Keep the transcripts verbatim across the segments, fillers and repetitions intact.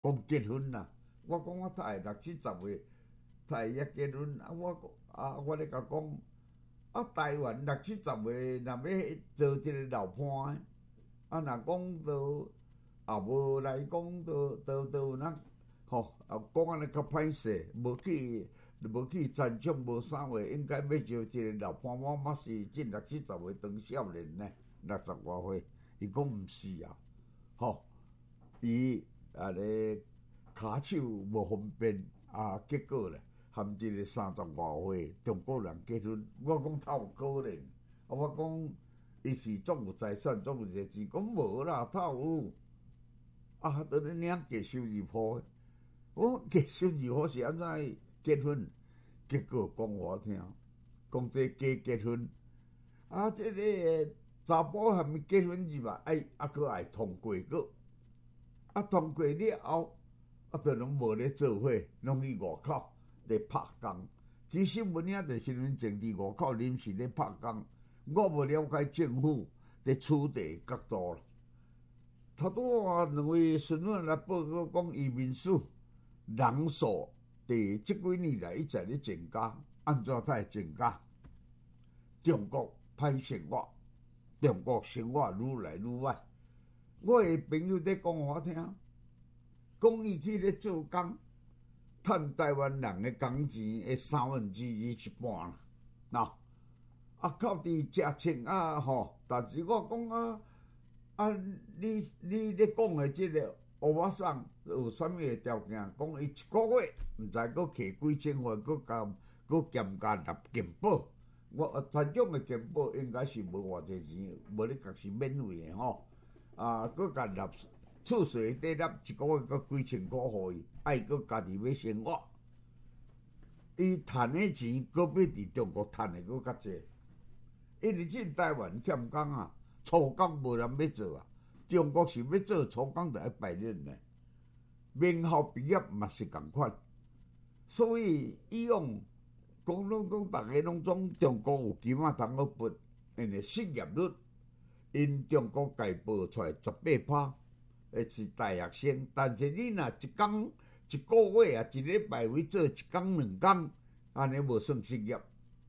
讲结婚啦，我讲我太六七十岁，太也结婚啊！我啊，我咧甲讲啊，台湾六七十岁，若要做一个老伴的，啊，若讲都也无来讲都都都有人吼，啊，讲安尼较歹势，无去无去参详，无啥话，应该要招一个老伴。我嘛是近六七十岁当少年呢，六十外岁，伊讲毋是啊，吼，伊啊咧骹手无方便啊，结果咧，含一个三十外岁中国人结婚，我讲透有可能，啊，我讲伊是总有财产，总有一个钱，讲无啦，透有，啊，倒咧领价收二铺，我价收二铺是安怎结婚？结果讲我听，讲这假结婚，啊，这个查甫还没结婚是吧？哎，啊，佫爱通过个，啊，通过了后。啊，都拢无咧做伙，拢去外口咧拍工。其实文影就身份证伫外口临时咧拍工，我无了解政府咧处理角度啦。头拄啊，两位新闻来报告讲，移民署人数伫即几年来一直咧增加，安怎才会增加？中国歹生活，中国生活愈来愈歹。我诶朋友咧讲我听。讲伊去咧做工，趁台湾人诶工钱诶三分之二一半啦，喏，啊靠伫食穿啊吼，但是我讲啊啊，你你咧讲诶即个乌巴桑有啥物个条件？讲伊一个月毋知佫摕几千块，佫加佫减加纳健保，我参种诶健保应该是无偌济钱，无咧讲是免费诶吼，啊佫加纳。厝税得纳一个月个几千块，互伊，爱佫家己要生活。伊趁诶钱，佫比伫中国趁诶佫较济。因为进台湾欠工啊，粗工无人要做啊。中国是要做粗工，就爱排练咧。名校毕业嘛是共款，所以以往讲拢讲，逐个拢总中国有金仔通好分，因为失业率，因中国家报出来十八趴。诶，是大学生，但是你若一工一个月啊，一礼拜为做一工两工，安尼无算失业。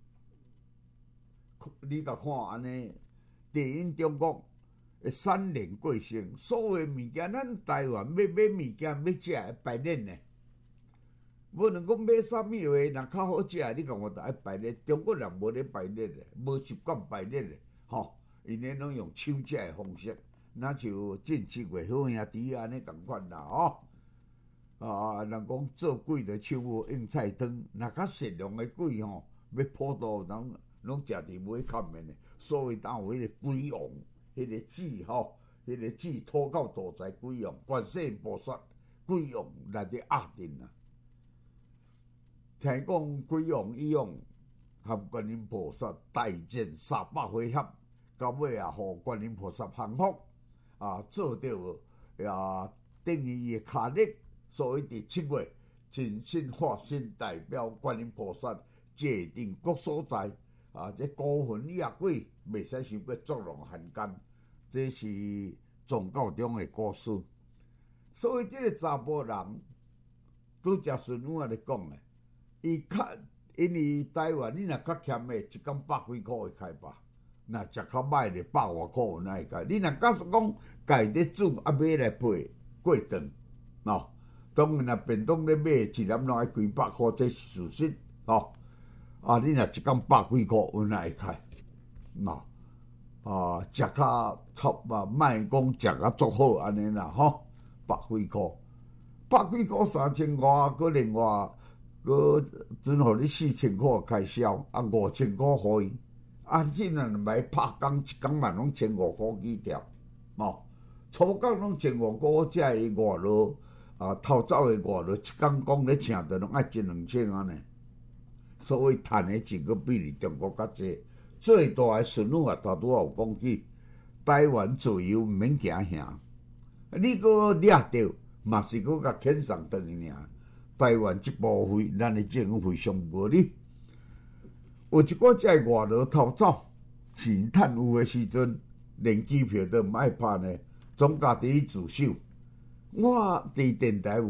你甲看安尼，第因中国诶三年过剩，所有物件咱台湾要买物件要食会排练呢。无能讲买啥物话，若较好食，你讲我着爱排练。中国人无咧排练咧，无习惯排练咧，吼，因咧拢用手食诶方式。那就近七月好兄弟安尼共款啦吼，啊，人讲做粿着手无用菜汤，若较适量诶粿吼，要普渡人拢食伫尾坎面诶，所以当有迄个粿王，迄个纸吼，迄个纸拖到大财粿王，观世音菩萨粿王内底压定啊。听讲粿王以往含观音菩萨大战三百回合，到尾啊，互观音菩萨降服。啊，做到啊，等于伊诶卡力，所以伫七月真心化身代表观音菩萨界定各所在啊，这孤魂野鬼袂使想过作弄汉奸，这是宗教中诶故事。所以这个查甫人，拄则孙女咧讲诶，伊较因为台湾你若较欠诶，一工百几箍会开吧。那食较歹咧，百外箍哪会解？你若假使讲家己煮，啊买来配过顿，喏，当然啊，便当咧买一粒拢爱几百箍，这是事实，吼。啊，你若一工百几箍，有哪会开？喏，啊，食较臭啊，莫讲食较足好安尼啦，吼，百几箍，百几箍三千外，佮另外佮准互你四千箍开销，啊五千箍互伊。啊！即若买拍工一工嘛，拢千五箍起条，哦，初工拢千五箍，才会外劳啊，偷走诶外劳，一工讲咧请着拢爱一两千安尼，所以趁诶钱佫比哩中国较济。最大诶孙女啊，头拄仔有讲起，台湾自由毋免惊遐，你佫掠着嘛是佫甲遣送转去尔。台湾即部分，咱诶政府非常无理。有一个只外劳偷走，钱趁有诶时阵，连机票都毋爱拍呢，总家己自首。我伫电台有